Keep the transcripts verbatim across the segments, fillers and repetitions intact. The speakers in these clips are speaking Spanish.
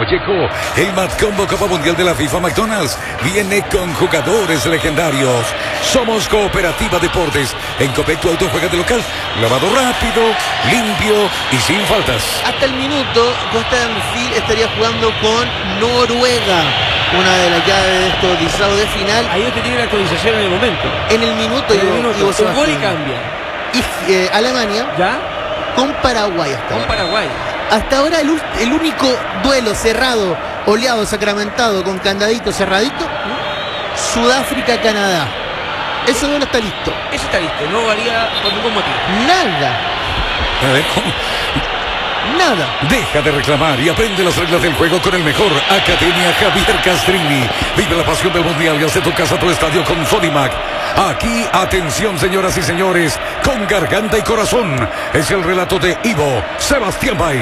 Pacheco. El Matcombo Copa Mundial de la FIFA McDonald's viene con jugadores legendarios. Somos Cooperativa Deportes. En Copec tu auto juega de local. Lavado rápido, limpio y sin faltas. Hasta el minuto, Costa de Marfil estaría jugando con Noruega. Una de las llaves de estos distrados de final. Ahí usted tiene la actualización en el momento. En el minuto, en el Ivo, minuto. Ivo Un gol y cambia. Y eh, Alemania ¿Ya? con Paraguay hasta Con ahora. Paraguay. Hasta ahora el, el único duelo cerrado, oleado, sacramentado, con candadito cerradito, Sudáfrica-Canadá. Ese duelo está listo. Ese está listo, no valía por ningún motivo. Nada. A ver, ¿cómo? Nada. Deja de reclamar y aprende las reglas del juego con el mejor. Academia Javier Castrini. Vive la pasión del mundial y hace tu casa tu estadio con Sodimac. Aquí, atención señoras y señores, con garganta y corazón. Es el relato de Ivo Sebastián Bay.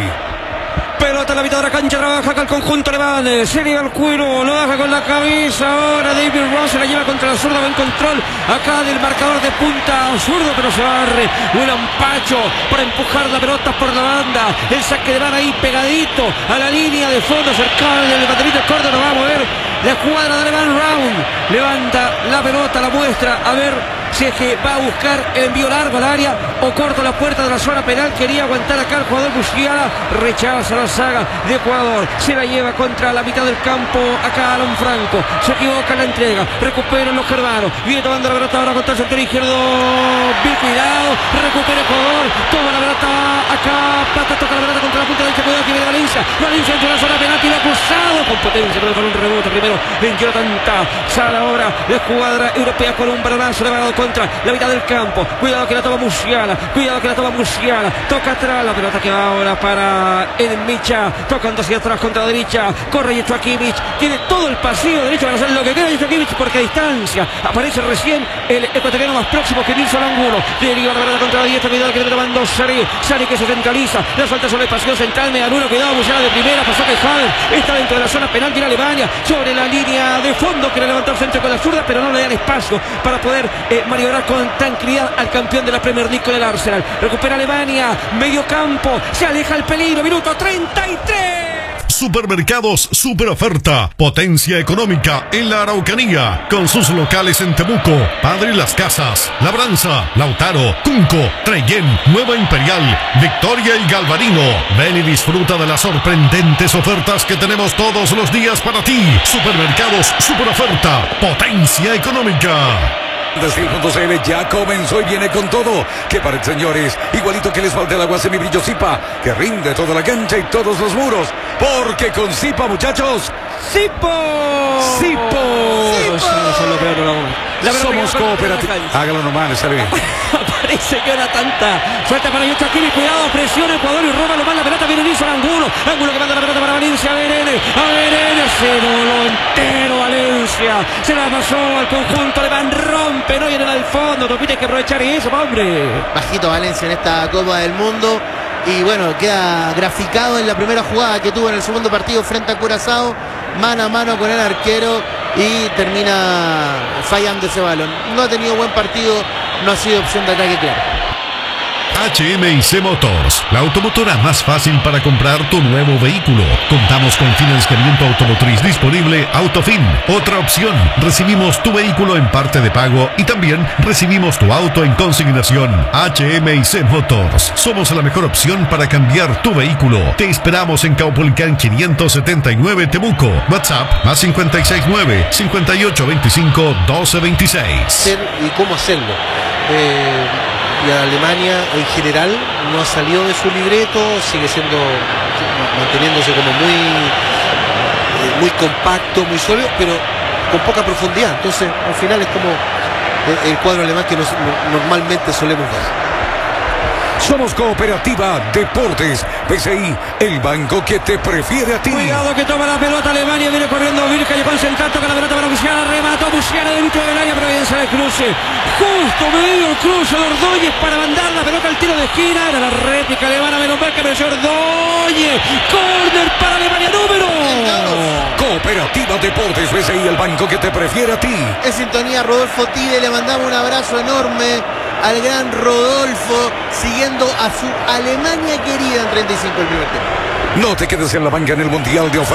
Pelota en la mitad de la cancha, trabaja acá el conjunto alemán. Se lleva el cuero, lo baja con la cabeza. Ahora David Ross se la lleva contra la zurda, va en control acá del marcador de punta. Zurdo, pero se barre. Un empacho para empujar la pelota por la banda. El saque de mano ahí pegadito a la línea de fondo, cercano del banderito de córner. Va a mover la jugadora de Alemán Round. Levanta la pelota, la muestra. A ver si es que va a buscar el envío largo al área o corto la puerta de la zona penal. Quería aguantar acá el jugador Musiala. Rechaza la saga de Ecuador. Se la lleva contra la mitad del campo. Acá Alan Franco. Se equivoca en la entrega. Recuperan los germanos. Viene tomando la pelota ahora contra el sector izquierdo. Bien cuidado. Recupera Ecuador. Toma la pelota acá. Plata toca la pelota contra la punta derecha. Cuidado que viene Valencia. Valencia entra en la zona penal. Tira cruzado con potencia. Pero con un rebote primero en Jonathan Tah. Sale ahora la escuadra europea con un balonazo de balón contra la mitad del campo. Cuidado que la toma Musiala. Cuidado que la toma Musiala. Toca atrás la pelota que va ahora para el Micha. Tocando hacia atrás contra la derecha. Corre Yechakimic. Tiene todo el pasillo derecho para hacer lo que quiera Yechakimic porque a distancia aparece recién el ecuatoriano más próximo que Nilson Angulo. Deriva la pelota contra la diestra. Cuidado que le está tomando Sari. Sari que se centraliza. La falta sobre el pasillo central. Megaluno. Cuidado Musiala de primera. Pasó que Haver está dentro de la zona penal. Tiene Alemania sobre la línea de fondo. Quiere levantar el centro con la zurda, pero no le dan espacio para poder eh, maniobrar con tranquilidad al campeón de la Premier League con el Arsenal. Recupera Alemania, medio campo, se aleja el peligro, minuto treinta y tres. Supermercados Super Oferta, potencia económica en la Araucanía, con sus locales en Temuco, Padre Las Casas, Labranza, Lautaro, Cunco, Trellén, Nueva Imperial, Victoria y Galvarino. Ven y disfruta de las sorprendentes ofertas que tenemos todos los días para ti. Supermercados Super Oferta, potencia económica. Desde punto C L ya comenzó y viene con todo. Que pared, señores, igualito que les falta el agua semibrillo Zipa, que rinde toda la cancha y todos los muros. Porque con Zipa, muchachos, ¡Zipo! ¡Zipo! Eso es lo peor, no. La Somos cooperativos. Hágalo nomás, está bien. Aparece Jonathan Tah. Falta para Yechakimic. Cuidado, presiona Ecuador y roba lo más la pelota. Viene Nilson Angulo. Angulo que manda la pelota para Valencia. A Verene. A Verene. Se voló entero Valencia. Se la pasó al conjunto alemán. Rompe, no viene al fondo. Tú tienes que aprovechar eso, hombre. Bajito Valencia en esta Copa del Mundo. Y bueno, queda graficado en la primera jugada que tuvo en el segundo partido frente a Curazao. Mano a mano con el arquero y termina fallando ese balón. No ha tenido buen partido, no ha sido opción de ataque claro. H M I C Motors, la automotora más fácil para comprar tu nuevo vehículo. Contamos con financiamiento automotriz disponible Autofin. Otra opción, recibimos tu vehículo en parte de pago y también recibimos tu auto en consignación. H M I C Motors, somos la mejor opción para cambiar tu vehículo. Te esperamos en Caupolicán quinientos setenta y nueve Temuco. WhatsApp más cinco seis nueve, cinco ocho dos cinco, doce veintiséis. ¿Y cómo hacerlo? Eh... Y a Alemania en general no ha salido de su libreto, sigue siendo, manteniéndose como muy, eh, muy compacto, muy sólido, pero con poca profundidad. Entonces, al final es como el, el cuadro alemán que nos, normalmente solemos ver. Somos Cooperativa Deportes. P C I, el banco que te prefiere a ti. Cuidado que toma la pelota Alemania. Viene corriendo Virka. Llegó al central. Toca la pelota para Musiala. Remató Musiala dentro del área. Providencia de cruce. Justo medio el cruce de Ordóñez para mandar la pelota al tiro de esquina. Era la réplica alemana. Menos mal que apareció Ordóñez. Corner para Alemania. Número. Cooperativa Deportes. P C I, el banco que te prefiere a ti. En sintonía Rodolfo Tide. Le mandamos un abrazo enorme al gran Rodolfo, siguiendo a su Alemania querida en treinta y cinco el primer tiempo. No te quedes en la banca en el Mundial de Oferta.